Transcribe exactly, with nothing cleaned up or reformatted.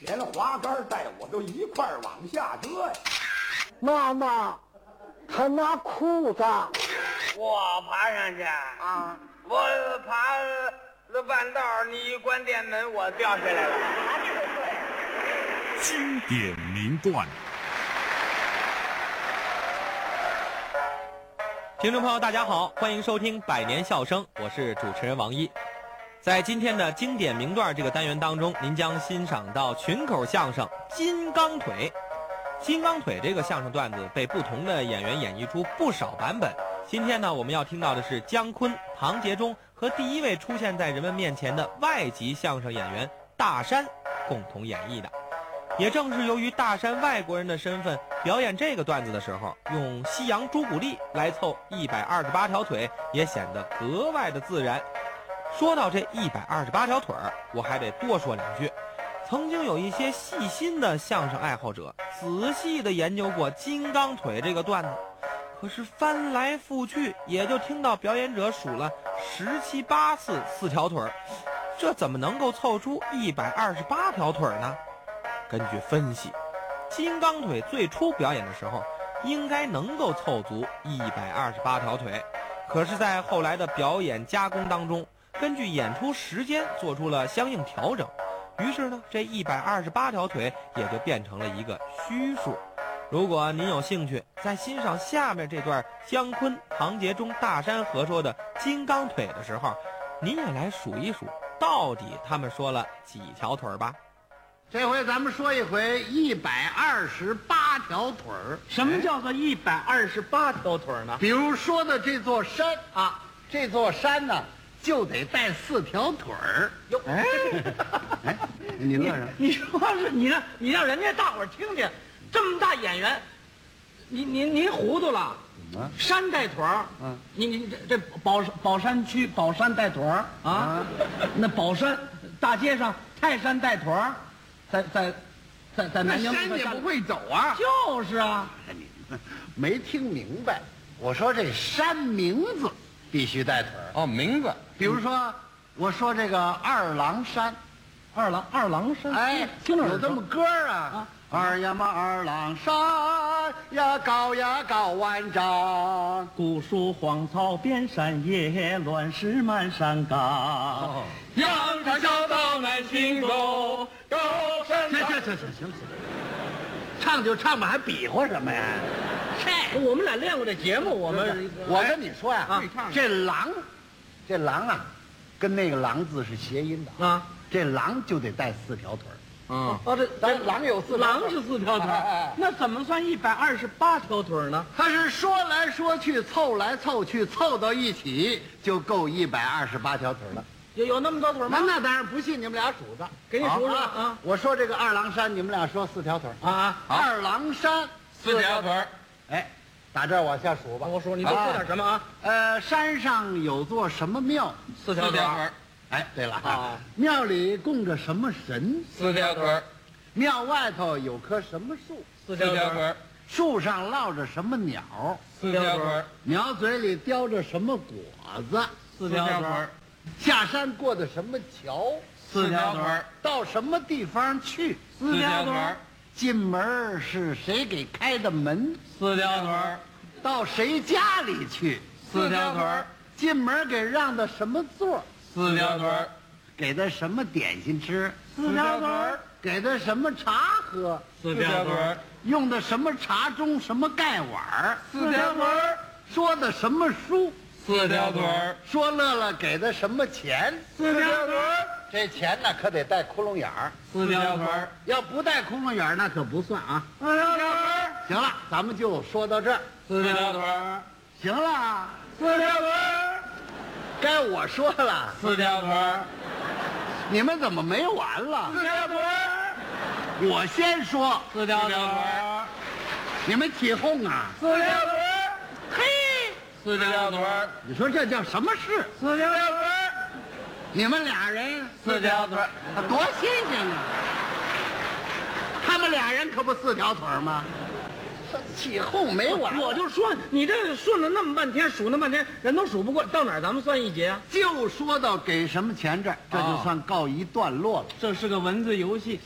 连滑竿带我都一块儿往下折呀。 妈妈，他拿裤子。 我爬上去啊！我爬了半道，你一关电门，我掉下来了。 经典名段。 听众朋友大家好，欢迎收听百年笑声，我是主持人王一。在今天的经典名段这个单元当中，您将欣赏到群口相声金刚腿。金刚腿这个相声段子被不同的演员演绎出不少版本。今天呢，我们要听到的是姜昆、唐杰忠和第一位出现在人们面前的外籍相声演员大山共同演绎的。也正是由于大山外国人的身份，表演这个段子的时候，用西洋朱古力来凑一百二十八条腿，也显得格外的自然。说到这一百二十八条腿儿，我还得多说两句。曾经有一些细心的相声爱好者，仔细地研究过金刚腿这个段子，可是翻来覆去，也就听到表演者数了十七八次四条腿儿，这怎么能够凑出一百二十八条腿儿呢？根据分析，金刚腿最初表演的时候，应该能够凑足一百二十八条腿，可是在后来的表演加工当中，根据演出时间做出了相应调整，于是呢，这一百二十八条腿也就变成了一个虚数。如果您有兴趣，在欣赏下面这段姜昆、唐杰忠、大山合说的金刚腿的时候，您也来数一数，到底他们说了几条腿吧。 这回咱们说一回一百二十八条腿儿。 什么叫做一百二十八条腿呢？ 比如说的这座山啊，这座山呢就得带四条腿儿。 哟， 哎，哎，你乐什？ 你说是你让你让人家大伙儿听听，这么大演员，你你您糊涂了。 怎么？ 山带腿儿， 嗯， 你你这这宝宝山区宝山带腿儿啊， 啊那宝山大街上泰山带腿儿。在在在在南京山也不会走啊。 就是啊， 你没听明白，我说这山名字必须带腿儿。 哦，名字， 比如说，我说这个二郎山， 二郎二郎山， 哎， 听着有这么歌啊。 啊二呀嘛二郎山呀，高呀高万丈， 古树荒草遍山野，乱石满山岗。 阳山小道难行走，高山。 行行行行行行，唱就唱吧，还比划什么呀？ 这我们俩练过这节目，我们我跟你说呀， 啊这狼，这狼啊，跟那个狼字是谐音的啊， 这狼就得带四条腿儿。 嗯，哦，这咱狼有四条腿儿， 狼是四条腿哎哎哎儿，那怎么算一百二十八条腿儿呢？ 他是说来说去，凑来凑去，凑到一起就够一百二十八条腿了。 有有那么多腿儿吗那？那当然不信，你们俩数着， 给你数数啊啊！ 我说这个二郎山，你们俩说四条腿儿啊好二郎山四条腿儿， 哎，打这儿往下数吧。 我数，你多说点什么啊？ 呃，山上有座什么庙？ 四条腿儿， 哎，对了啊， 庙里供着什么神？ 四条腿儿， 庙外头有棵什么树？ 四条腿儿， 树上落着什么鸟？ 四条腿儿， 鸟嘴里叼着什么果子？ 四条腿儿， 下山过的什么桥？ 四条腿儿， 到什么地方去？ 四条腿儿， 进门是谁给开的门？ 四条腿儿， 到谁家里去？ 四条腿儿， 进门给让的什么座？ 四条腿儿， 给他什么点心吃？ 四条腿儿， 给他什么茶喝？ 四条腿儿， 用的什么茶盅？什么盖碗儿？ 四条腿儿， 说的什么书？ 四条腿儿， 说乐乐给的什么钱？ 四条腿儿， 这钱呢可得带窟窿眼儿， 四条腿儿， 要不带窟窿眼儿那可不算啊。 四条腿儿， 行了，咱们就说到这儿。 四条腿儿， 行了， 四条腿儿， 该我说了， 四条腿儿， 你们怎么没完了？ 四条腿儿， 我先说， 四条腿儿， 你们起哄啊！ 四条腿儿， 嘿， 四条腿儿， 你说这叫什么事？ 四条腿儿， 你们俩人四条腿儿， 啊多新鲜啊！他们俩人可不四条腿儿吗？起哄没完， 我就说你这顺了那么半天，数那么半天，人都数不过，到哪儿咱们算一节啊？ 就说到给什么钱这儿，这就算告一段落了。 这是个文字游戏。